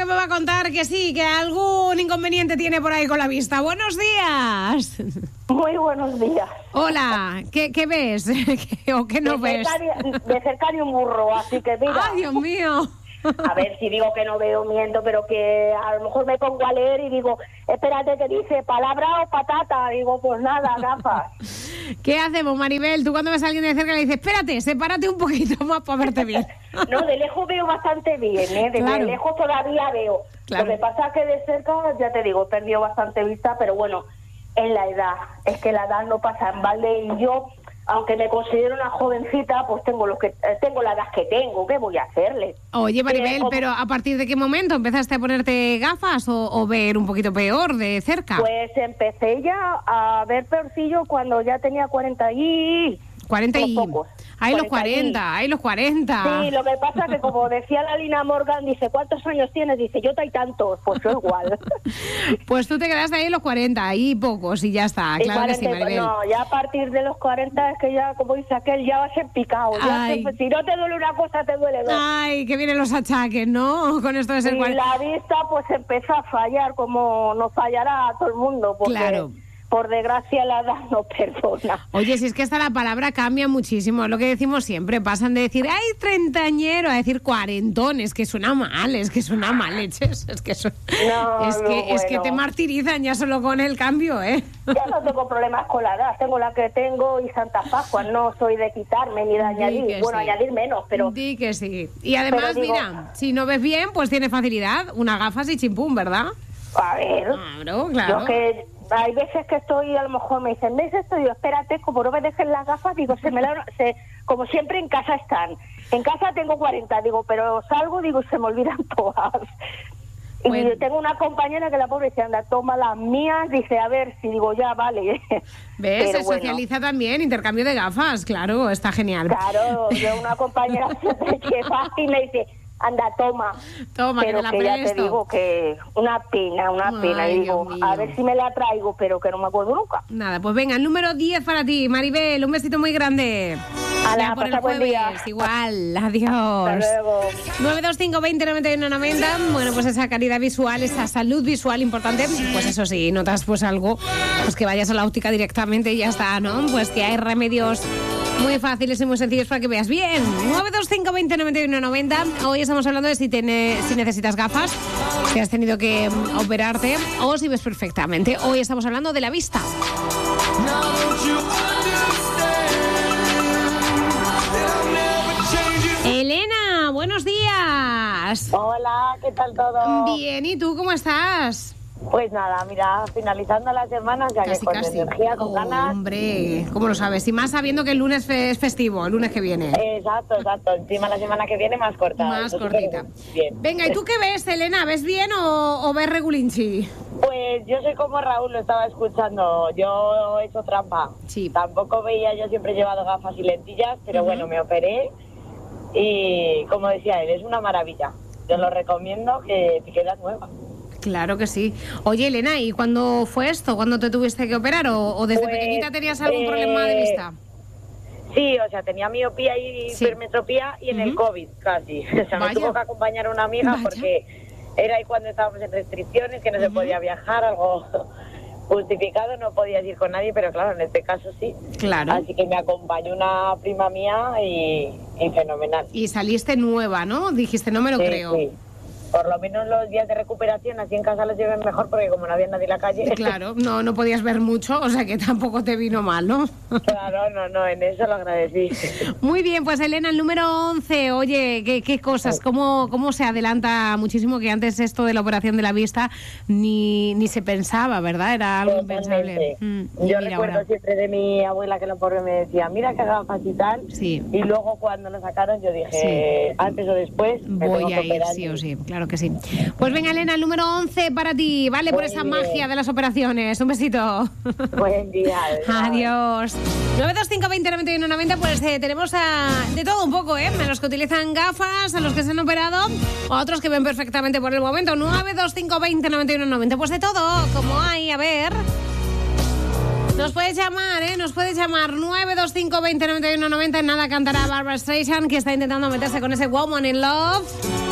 me va a contar que sí, que algún inconveniente tiene por ahí con la vista. ¡Buenos días! Muy buenos días. Hola, ¿qué ves? ¿O qué no ves? De cerca ni un burro, así que mira. ¡Ay, Dios mío! A ver, si digo que no veo, miento, pero que a lo mejor me pongo a leer y digo, espérate, que dice palabra o patata. Digo, pues nada, gafas. ¿Qué hacemos, Maribel? Tú cuando ves a alguien de cerca le dices, espérate, sepárate un poquito más para verte bien. No, de lejos veo bastante bien, ¿eh? De lejos todavía veo. Claro. Lo que pasa es que de cerca, ya te digo, he perdido bastante vista, pero bueno, en la edad. Es que la edad no pasa en balde y yo, aunque me considero una jovencita, pues tengo la edad que tengo. ¿Qué voy a hacerle? Oye, Maribel, pero ¿a partir de qué momento empezaste a ponerte gafas o ver un poquito peor de cerca? Pues empecé ya a ver peorcillo cuando ya tenía 40 y... 40 y... Ahí los 40, ahí los 40. Sí, lo que pasa es que como decía la Lina Morgan, dice, ¿cuántos años tienes? Dice, yo hay tantos, pues yo igual. Pues tú te quedaste ahí en los 40, ahí pocos y ya está, y claro 40, que sí, Maribel. No, ya a partir de los 40 es que ya, como dice aquel, ya vas en picado. Si no te duele una cosa, te duele dos. Ay, que vienen los achaques, ¿no? Con esto de ser 40. Y la vista pues empezó a fallar, como nos fallará a todo el mundo, porque... Claro. Por desgracia la edad no perdona. Oye, si es que esta la palabra cambia muchísimo, es lo que decimos siempre, pasan de decir, ay, treintañero, a decir cuarentón, es que suena mal, leches, es que te martirizan ya solo con el cambio, ¿eh? Yo no tengo problemas con la edad, tengo la que tengo y Santa Pascua, no soy de quitarme ni de añadir, bueno, sí. Añadir menos, pero... Di que sí, y además, mira, si no ves bien, pues tiene facilidad, unas gafas y chimpún, ¿verdad? A ver, claro. Yo que... Hay veces que estoy, a lo mejor me dicen, ¿ves esto? Digo, espérate, como no me dejen las gafas, digo, como siempre en casa están. En casa tengo 40, digo, pero salgo, digo, se me olvidan todas. Bueno. Y yo tengo una compañera que la pobre dice, anda, toma las mías, dice, a ver, si digo, ya, vale. ¿Ves? Se socializa también, intercambio de gafas, claro, está genial. Claro, yo una compañera que va y me dice... Anda, toma, pero que la presto. Ya te digo que una pena, y digo, a ver si me la traigo, pero que no me acuerdo nunca. Nada, pues venga, el número 10 para ti, Maribel, un besito muy grande. Ya por el jueves, día. Igual, adiós. Hasta luego. 925 20 91 90, bueno, pues esa calidad visual, esa salud visual importante, pues eso sí, notas pues algo, pues que vayas a la óptica directamente y ya está, ¿no? Pues que hay remedios muy fáciles y muy sencillos para que veas bien. 925 20 91 90. Hoy estamos hablando de si necesitas gafas, si has tenido que operarte o si ves perfectamente. Hoy estamos hablando de la vista. Elena, buenos días. Hola, ¿qué tal todo? Bien, ¿y tú cómo estás? Pues nada, mira, finalizando la semana, ya que con energía, con ganas. Hombre, ¿cómo lo sabes? Y más sabiendo que el lunes es festivo, el lunes que viene. Exacto. Encima la semana que viene más corta. Más cortita. Bien. Venga, ¿y tú qué ves, Elena? ¿Ves bien o ves regulinchi? Pues yo soy como Raúl, lo estaba escuchando. Yo he hecho trampa. Sí. Tampoco veía, yo siempre he llevado gafas y lentillas, pero bueno, me operé. Y como decía él, es una maravilla. Yo lo recomiendo, que te quedas nueva. Claro que sí. Oye, Elena, ¿y cuándo fue esto? ¿Cuándo te tuviste que operar? ¿O desde pequeñita tenías algún problema de vista? Sí, o sea, tenía miopía y hipermetropía y en el COVID casi. O sea, me tuvo que acompañar una amiga porque era ahí cuando estábamos en restricciones, que no se podía viajar, algo justificado, no podías ir con nadie, pero claro, en este caso sí. Claro. Así que me acompañó una prima mía y fenomenal. Y saliste nueva, ¿no? Dijiste, no me lo creo. Sí. Por lo menos los días de recuperación así en casa los lleven mejor porque como no había nadie en la calle... Claro, no podías ver mucho, o sea que tampoco te vino mal, ¿no? Claro, no, en eso lo agradecí. Muy bien, pues Elena, el número 11, oye, ¿qué cosas? ¿Cómo se adelanta muchísimo que antes esto de la operación de la vista ni se pensaba, ¿verdad? Era algo impensable. Yo recuerdo siempre de mi abuela que lo pobre me decía, mira que gafas y tal, sí. Y luego cuando lo sacaron yo dije, antes o después voy a ir, sí o sí, claro que sí. Pues venga, Elena, el número 11 para ti, ¿vale? Por esa magia de las operaciones. Un besito. Buen día. Adiós. 925 20 91 90, pues tenemos de todo un poco, ¿eh? A los que utilizan gafas, a los que se han operado, o a otros que ven perfectamente por el momento. 925 20 91 90, pues de todo, como hay, a ver... Nos puedes llamar, Nos puedes llamar 925 20 91 90. En nada cantará Barbra Streisand, que está intentando meterse con ese Woman in Love.